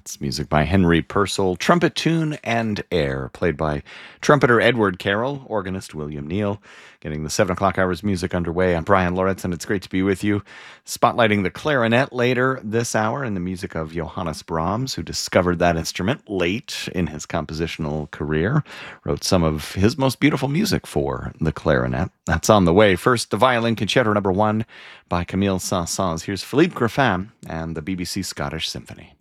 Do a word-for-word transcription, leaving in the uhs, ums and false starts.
That's music by Henry Purcell, trumpet tune and air, played by trumpeter Edward Carroll, organist William Neal. Getting the seven o'clock hours music underway. I'm Brian Loritz, and it's great to be with you. Spotlighting the clarinet later this hour and the music of Johannes Brahms, who discovered that instrument late in his compositional career. Wrote some of his most beautiful music for the clarinet. That's on the way. First, the Violin Concerto number one by Camille Saint-Saëns. Here's Philippe Greffin and the B B C Scottish Symphony.